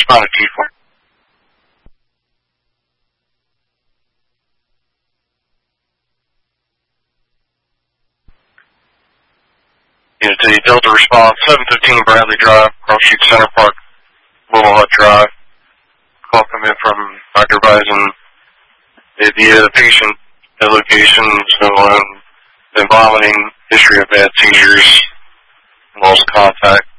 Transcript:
respond to Chief 1. Unit to Delta response, 715 Bradley Drive, Cross Street Center Park, Little Hut Drive. Call come in from Dr. Bison. The patient at location has been vomiting, history of bad seizures, lost contact.